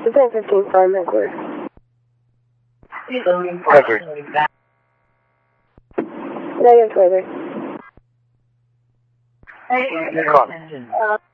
The 1015 Farm Headquarters. Covered. Negative 23. Call.